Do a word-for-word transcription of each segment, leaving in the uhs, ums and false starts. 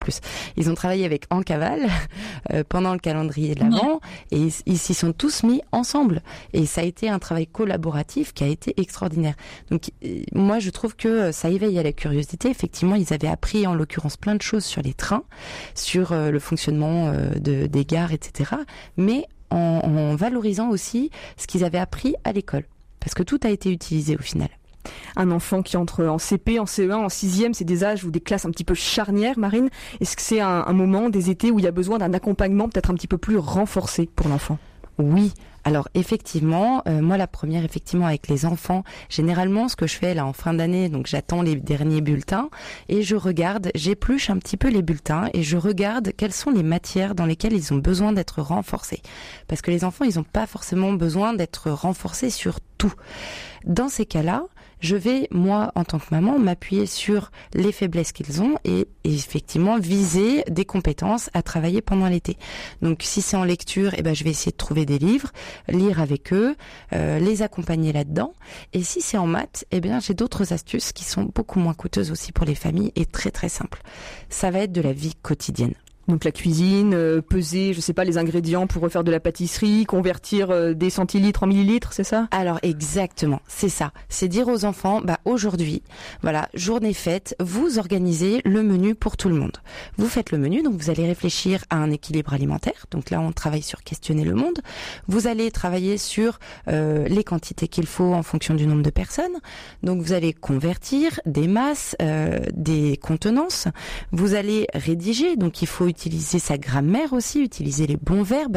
plus. Ils ont travaillé avec En Cavale euh, pendant le calendrier de l'Avent, ouais. et ils, ils s'y sont tous mis ensemble. Et ça a été un travail collaboratif qui a été extraordinaire. Donc euh, moi, je trouve que ça éveille à la curiosité. Effectivement, ils avaient appris en l'occurrence plein de choses sur les trains, sur euh, le fonctionnement euh, de, des gares, et cetera. Mais en, en valorisant aussi ce qu'ils avaient appris à l'école. Parce que tout a été utilisé au final. Un enfant qui entre en C P, en C E un, en sixième, c'est des âges ou des classes un petit peu charnières, Marine. Est-ce que c'est un, un moment, des étés, où il y a besoin d'un accompagnement peut-être un petit peu plus renforcé pour l'enfant ? Oui. Alors effectivement, euh, moi la première, effectivement avec les enfants, généralement ce que je fais là en fin d'année, donc j'attends les derniers bulletins et je regarde, j'épluche un petit peu les bulletins et je regarde quelles sont les matières dans lesquelles ils ont besoin d'être renforcés. Parce que les enfants, ils n'ont pas forcément besoin d'être renforcés sur tout. Dans ces cas-là, je vais, moi, en tant que maman, m'appuyer sur les faiblesses qu'ils ont et, et effectivement viser des compétences à travailler pendant l'été. Donc, si c'est en lecture, eh ben, je vais essayer de trouver des livres, lire avec eux, euh, les accompagner là-dedans. Et si c'est en maths, eh bien, j'ai d'autres astuces qui sont beaucoup moins coûteuses aussi pour les familles et très très simples. Ça va être de la vie quotidienne. Donc la cuisine, euh, peser, je sais pas, les ingrédients pour refaire de la pâtisserie, convertir euh, des centilitres en millilitres, c'est ça ? Alors exactement, c'est ça. C'est dire aux enfants, bah aujourd'hui, voilà, journée faite, vous organisez le menu pour tout le monde. Vous faites le menu, donc vous allez réfléchir à un équilibre alimentaire. Donc là, on travaille sur questionner le monde. Vous allez travailler sur euh, les quantités qu'il faut en fonction du nombre de personnes. Donc vous allez convertir des masses, euh, des contenances. Vous allez rédiger, donc il faut utiliser sa grammaire aussi, utiliser les bons verbes,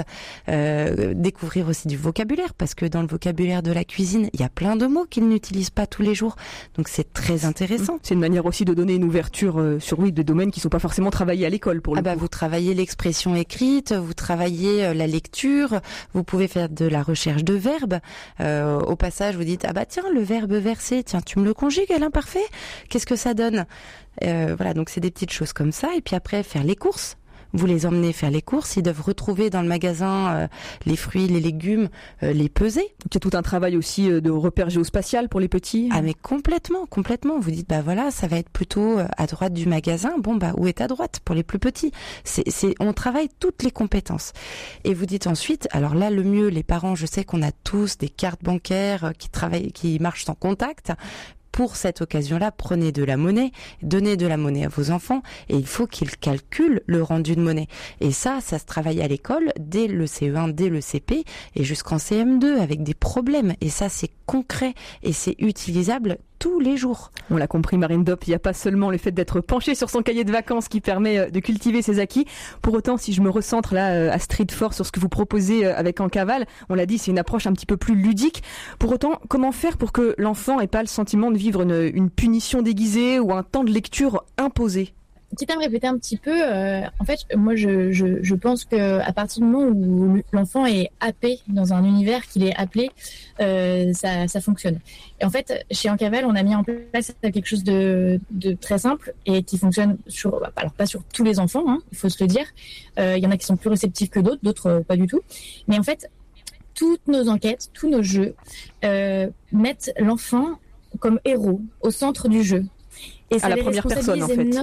euh, découvrir aussi du vocabulaire, parce que dans le vocabulaire de la cuisine, il y a plein de mots qu'ils n'utilisent pas tous les jours. Donc c'est très intéressant. C'est une manière aussi de donner une ouverture euh, sur oui, des domaines qui ne sont pas forcément travaillés à l'école pour le ah bah, coup. Vous travaillez l'expression écrite, vous travaillez euh, la lecture, vous pouvez faire de la recherche de verbes. Euh, au passage, vous dites, ah bah tiens, le verbe verser, tiens, tu me le conjugues à l'imparfait ? Qu'est-ce que ça donne ? euh, Voilà, donc c'est des petites choses comme ça. Et puis après, faire les courses. Vous les emmenez faire les courses, ils doivent retrouver dans le magasin euh, les fruits, les légumes, euh, les peser. Donc il y a tout un travail aussi euh, de repère géospatial pour les petits. Ah mais complètement, complètement. Vous dites bah voilà, ça va être plutôt à droite du magasin. Bon bah où est à droite pour les plus petits ? C'est, c'est, on travaille toutes les compétences. Et vous dites ensuite, alors là le mieux, les parents, je sais qu'on a tous des cartes bancaires qui travaillent, qui marchent sans contact. Pour cette occasion-là, prenez de la monnaie, donnez de la monnaie à vos enfants et il faut qu'ils calculent le rendu de monnaie. Et ça, ça se travaille à l'école dès le C E un, dès le C P et jusqu'en C M deux avec des problèmes. Et ça, c'est concret et c'est utilisable tous les jours. On l'a compris, Marine Dopp, il n'y a pas seulement le fait d'être penché sur son cahier de vacances qui permet de cultiver ses acquis. Pour autant, si je me recentre là à Street Force sur ce que vous proposez avec En Cavale, on l'a dit, c'est une approche un petit peu plus ludique. Pour autant, comment faire pour que l'enfant n'ait pas le sentiment de vivre une, une punition déguisée ou un temps de lecture imposé ? Quitte à me répéter un petit peu, euh, en fait, moi, je, je, je pense que à partir du moment où l'enfant est happé dans un univers qu'il est appelé, euh, ça, ça fonctionne. Et en fait, chez En Cavale, on a mis en place quelque chose de, de très simple et qui fonctionne sur, alors pas sur tous les enfants, hein, il faut se le dire. Euh, il y en a qui sont plus réceptifs que d'autres, d'autres euh, pas du tout. Mais en fait, toutes nos enquêtes, tous nos jeux euh, mettent l'enfant comme héros au centre du jeu. Et ça à la première personne, en fait.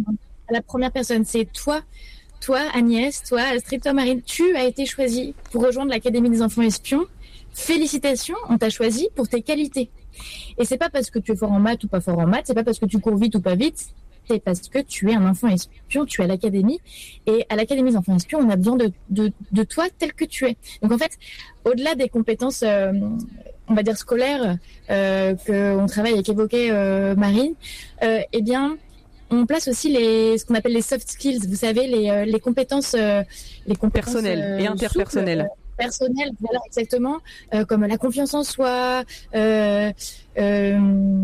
À la première personne, c'est toi, toi Agnès, toi Astrid, toi Marine, tu as été choisie pour rejoindre l'Académie des enfants espions. Félicitations, on t'a choisi pour tes qualités. Et c'est pas parce que tu es fort en maths ou pas fort en maths, c'est pas parce que tu cours vite ou pas vite, c'est parce que tu es un enfant espion, tu es à l'Académie. Et à l'Académie des enfants espions, on a besoin de, de, de toi tel que tu es. Donc en fait, au-delà des compétences, euh, on va dire scolaires, euh, qu'on travaille et qu'évoquait euh, Marine, euh, eh bien, on place aussi les, ce qu'on appelle les soft skills, vous savez, les, euh, les compétences, euh, les compétences personnelles euh, et interpersonnelles. Souples, euh, personnelles, voilà, exactement, euh, comme la confiance en soi, euh, euh,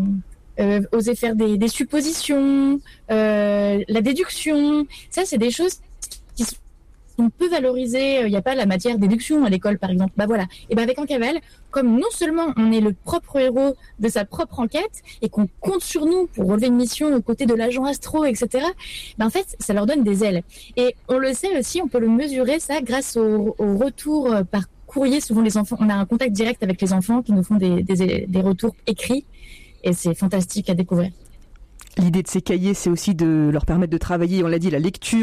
euh, oser faire des, des suppositions, euh, la déduction. Ça, c'est des choses qui sont peu valorisées. Il n'y a pas la matière déduction à l'école, par exemple. Bah voilà. Et ben avec En Cavale, comme non seulement on est le propre héros de sa propre enquête et qu'on compte sur nous pour relever une mission aux côtés de l'agent Astro, et cetera. Ben en fait, ça leur donne des ailes. Et on le sait aussi, on peut le mesurer ça grâce au, au retour par courrier. Souvent, les enfants, on a un contact direct avec les enfants qui nous font des, des, des retours écrits. Et c'est fantastique à découvrir. L'idée de ces cahiers, c'est aussi de leur permettre de travailler, on l'a dit, la lecture,